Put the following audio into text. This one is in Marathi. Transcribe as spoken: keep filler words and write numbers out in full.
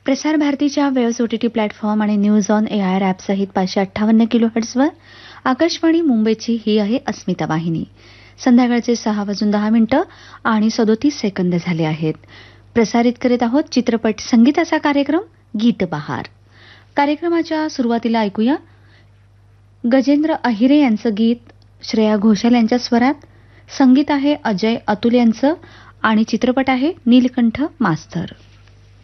प्रसार भारतीच्या वेव्स ओटीटी प्लॅटफॉर्म आणि न्यूज ऑन एआयआर ॲप सहित पाचशे अठ्ठावन्न किलो हर्ट्झवर आकाशवाणी मुंबईची ही आहे अस्मिता वाहिनी. संध्याकाळचे सहा वाजून दहा मिनिटं आणि सदोतीस सेकंद झाले आहेत. प्रसारित करीत आहोत चित्रपट संगीताचा कार्यक्रम गीत बहार. कार्यक्रमाच्या सुरुवातीला ऐकूया गजेंद्र अहिरे यांचं गीत श्रेया घोषाल यांच्या स्वरात. संगीत आहे अजय अतुल यांचं आणि चित्रपट आहे नीलकंठ मास्तर.